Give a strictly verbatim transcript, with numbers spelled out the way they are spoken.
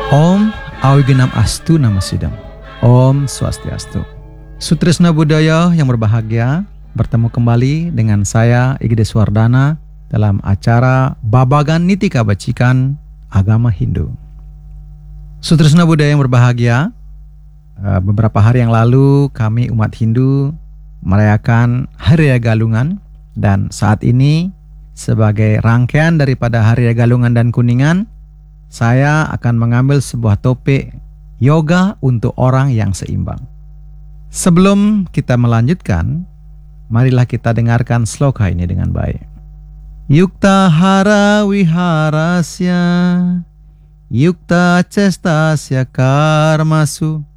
Om Awigenam Astu Nama Sidam. Om Swastiastu. Sutresna Budaya yang berbahagia, bertemu kembali dengan saya Igede Swardana dalam acara Babagan Nitika Bacikan Agama Hindu. Sutresna Budaya yang berbahagia, beberapa hari yang lalu kami umat Hindu merayakan Hari Raya Galungan, dan saat ini sebagai rangkaian daripada Hari Raya Galungan dan Kuningan, saya akan mengambil sebuah topik yoga untuk orang yang seimbang. Sebelum kita melanjutkan, marilah kita dengarkan sloka ini dengan baik. Yukta hara viharasya, yukta cestasya karmasu,